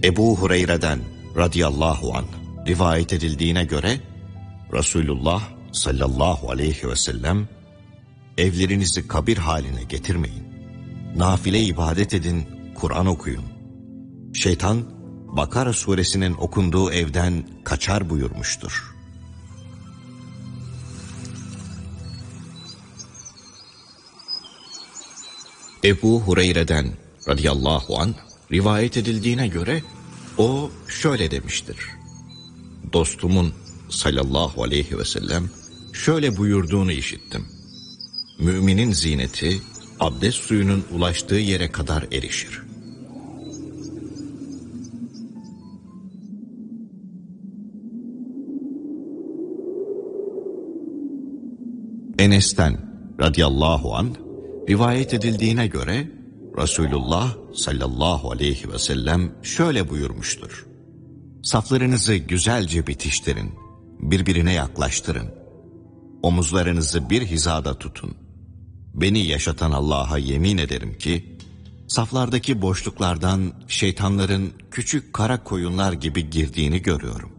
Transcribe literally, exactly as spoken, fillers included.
Ebu Hureyre'den radıyallahu anh rivayet edildiğine göre Resulullah sallallahu aleyhi ve sellem, evlerinizi kabir haline getirmeyin, nafile ibadet edin, Kur'an okuyun. Şeytan, Bakara suresinin okunduğu evden kaçar buyurmuştur. Ebu Hureyre'den radıyallahu anh rivayet edildiğine göre o şöyle demiştir: dostumun sallallahu aleyhi ve sellem şöyle buyurduğunu işittim: müminin zineti abdest suyunun ulaştığı yere kadar erişir. Enes'ten radıyallahu anh rivayet edildiğine göre Resulullah sallallahu aleyhi ve sellem şöyle buyurmuştur: saflarınızı güzelce bitiştirin, birbirine yaklaştırın. Omuzlarınızı bir hizada tutun. Beni yaşatan Allah'a yemin ederim ki, saflardaki boşluklardan şeytanların küçük kara koyunlar gibi girdiğini görüyorum.